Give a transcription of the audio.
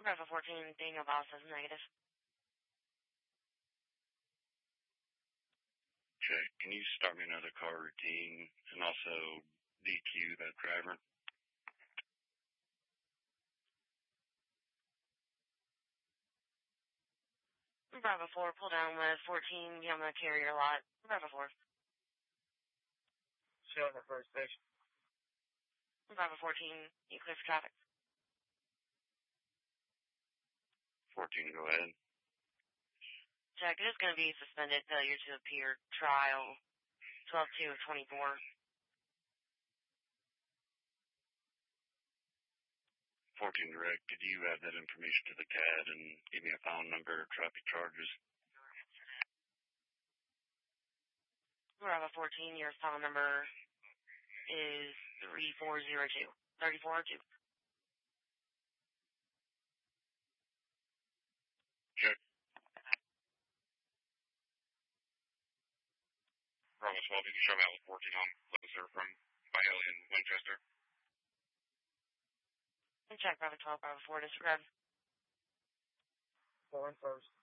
Bravo 14, Daniel Boss is negative. Check. Can you start me another car routine and also DQ that driver? Bravo 4, pull down with 14, be on the carrier lot. Bravo 4. Show in the first station. Bravo 14, you clear for traffic. 14, go ahead. Check, it is going to be suspended failure to appear trial 12-2 of 24. 14 direct, could you add that information to the CAD and give me a file number, traffic charges? Bravo 14, your file number is 3402. 3402. Check. Bravo 12, you can show me out with 14 on closer from Bailey and Winchester. And check Bravo 12, Bravo 4, disregard. 4 in first.